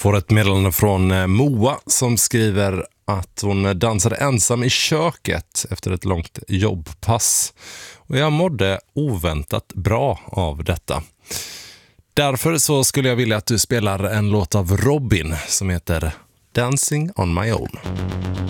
Får ett meddelande från Moa som skriver att hon dansade ensam i köket efter ett långt jobbpass. Och jag mådde oväntat bra av detta. Därför så skulle jag vilja att du spelar en låt av Robin som heter Dancing on my own.